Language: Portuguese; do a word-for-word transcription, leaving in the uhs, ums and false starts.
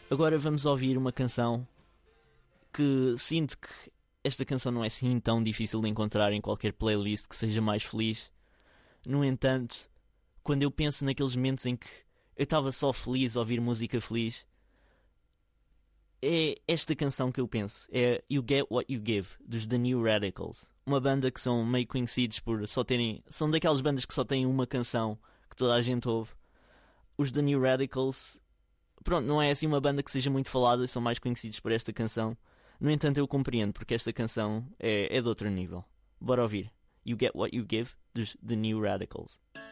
Agora vamos ouvir uma canção que sinto que esta canção não é assim tão difícil de encontrar em qualquer playlist que seja mais feliz. No entanto, quando eu penso naqueles momentos em que eu estava só feliz a ouvir música feliz, é esta canção que eu penso. É You Get What You Give, dos The New Radicals. Uma banda que são meio conhecidos por só terem... São daquelas bandas que só têm uma canção que toda a gente ouve. Os The New Radicals, pronto, não é assim uma banda que seja muito falada, são mais conhecidos por esta canção. No entanto, eu compreendo, porque esta canção é, é de outro nível. Bora ouvir You Get What You Give, dos The New Radicals.